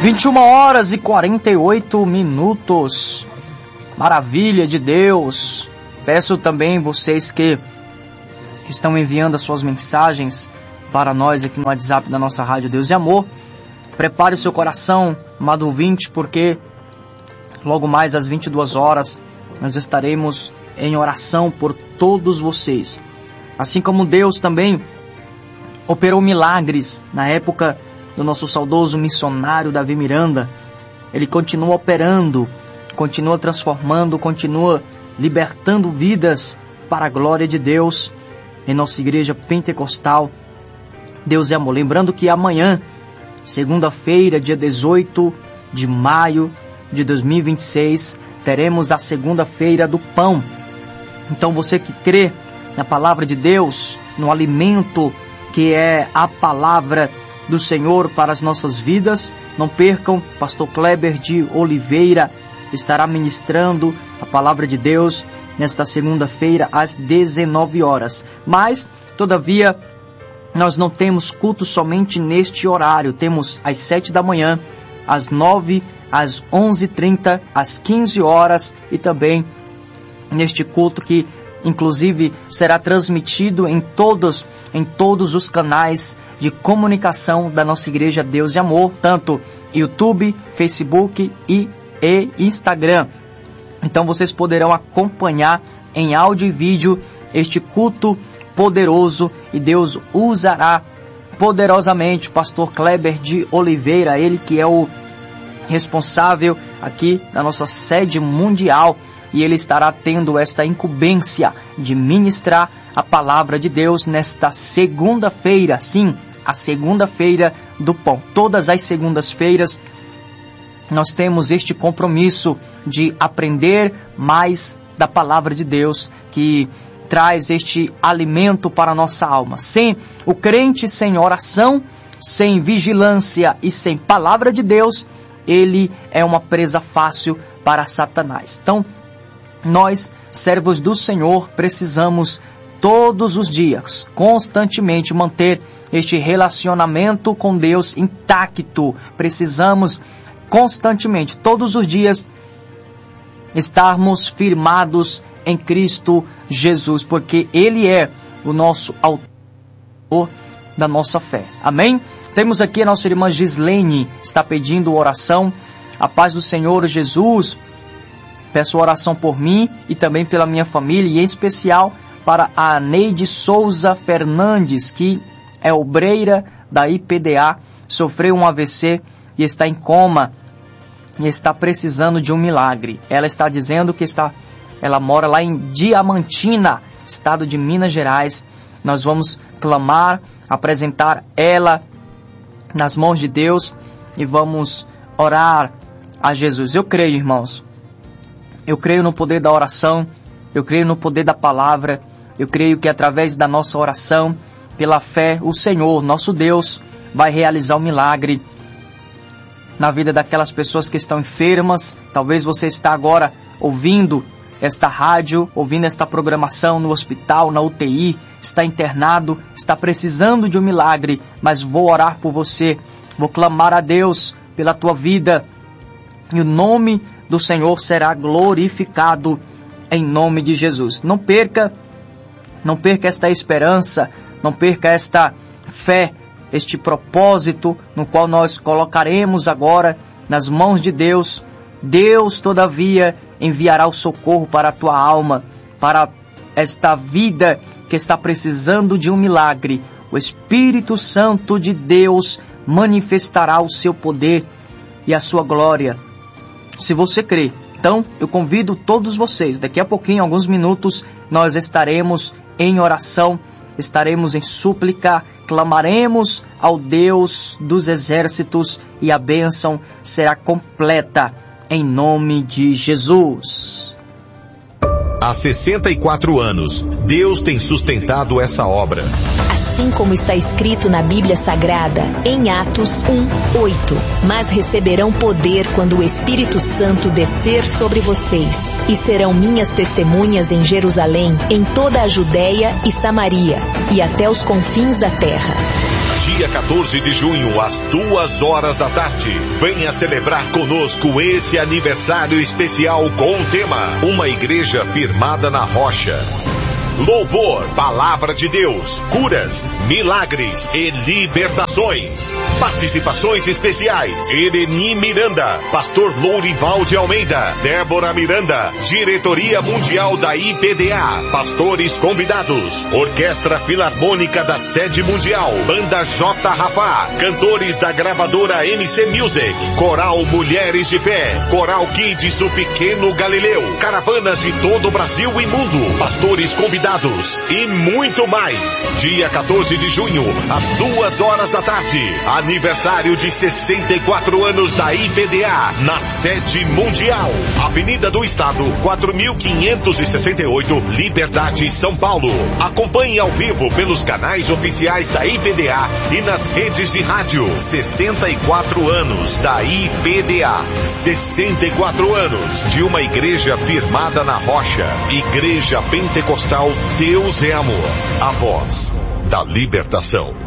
21h48. Maravilha de Deus. Peço também vocês que estão enviando as suas mensagens para nós aqui no WhatsApp da nossa Rádio Deus e Amor. Prepare o seu coração, amado ouvinte, porque logo mais às 22 horas nós estaremos em oração por todos vocês. Assim como Deus também operou milagres na época do nosso saudoso missionário Davi Miranda, ele continua operando, continua transformando, continua libertando vidas para a glória de Deus em nossa igreja pentecostal Deus é Amor. Lembrando que amanhã, segunda-feira, dia 18 de maio de 2026, teremos a segunda-feira do pão. Então você que crê na palavra de Deus, no alimento que é a palavra do Senhor para as nossas vidas, não percam, pastor Kleber de Oliveira estará ministrando a palavra de Deus nesta segunda-feira às 19 horas. Mas, todavia, nós não temos culto somente neste horário. Temos às 7 da manhã, às 9, às 11h30, às 15 horas e também neste culto que inclusive será transmitido em todos os canais de comunicação da nossa igreja Deus e Amor, tanto YouTube, Facebook e Instagram. Então vocês poderão acompanhar em áudio e vídeo este culto poderoso e Deus usará poderosamente o pastor Kleber de Oliveira, ele que é o responsável aqui da nossa sede mundial, e ele estará tendo esta incumbência de ministrar a palavra de Deus nesta segunda-feira, sim, a segunda-feira do pão. Todas as segundas-feiras nós temos este compromisso de aprender mais da palavra de Deus, que traz este alimento para a nossa alma. Sem o crente, sem oração, sem vigilância e sem palavra de Deus, ele é uma presa fácil para Satanás. Então, nós, servos do Senhor, precisamos todos os dias, constantemente manter este relacionamento com Deus intacto. Precisamos constantemente, todos os dias, estarmos firmados em Cristo Jesus, porque Ele é o nosso autor da nossa fé. Amém? Temos aqui a nossa irmã Gislene, está pedindo oração. A paz do Senhor Jesus. Peço oração por mim e também pela minha família, e em especial para a Neide Souza Fernandes, que é obreira da IPDA, sofreu um AVC e está em coma e está precisando de um milagre. Ela está dizendo que ela mora lá em Diamantina, estado de Minas Gerais. Nós vamos clamar, apresentar ela nas mãos de Deus e vamos orar a Jesus. Eu creio, irmãos. Eu creio no poder da oração, eu creio no poder da palavra, eu creio que através da nossa oração, pela fé, o Senhor, nosso Deus, vai realizar um milagre na vida daquelas pessoas que estão enfermas. Talvez você está agora ouvindo esta rádio, ouvindo esta programação no hospital, na UTI, está internado, está precisando de um milagre, mas vou orar por você, vou clamar a Deus pela tua vida, e o nome do Senhor será glorificado em nome de Jesus. Não perca esta esperança, não perca esta fé, este propósito no qual nós colocaremos agora nas mãos de Deus. Deus, todavia, enviará o socorro para a tua alma, para esta vida que está precisando de um milagre. O Espírito Santo de Deus manifestará o seu poder e a sua glória, se você crê. Então, eu convido todos vocês, daqui a pouquinho, alguns minutos, nós estaremos em oração, estaremos em súplica, clamaremos ao Deus dos exércitos e a bênção será completa em nome de Jesus. Há 64 anos, Deus tem sustentado essa obra. Assim como está escrito na Bíblia Sagrada, em Atos 1:8, mas receberão poder quando o Espírito Santo descer sobre vocês, e serão minhas testemunhas em Jerusalém, em toda a Judéia e Samaria, e até os confins da terra. Dia 14 de junho, às 2 da tarde, venha celebrar conosco esse aniversário especial com o tema Uma Igreja Firmada na Rocha. Louvor, palavra de Deus, curas, milagres e libertações. Participações especiais: Ereni Miranda, Pastor Lourival de Almeida, Débora Miranda, Diretoria Mundial da IPDA, pastores convidados, Orquestra Filarmônica da Sede Mundial, Banda J. Rafá, cantores da gravadora MC Music, Coral Mulheres de Pé, Coral Kids o Pequeno Galileu, caravanas de todo o Brasil e mundo, pastores convidados e muito mais. Dia 14 de junho, às 2 da tarde, aniversário de 64 anos da IPDA, na Sede Mundial, Avenida do Estado, 4568, Liberdade, São Paulo. Acompanhe ao vivo pelos canais oficiais da IPDA e nas redes de rádio. 64 anos da IPDA, 64 anos de uma igreja firmada na rocha. Igreja Pentecostal Deus é Amor, a voz da libertação.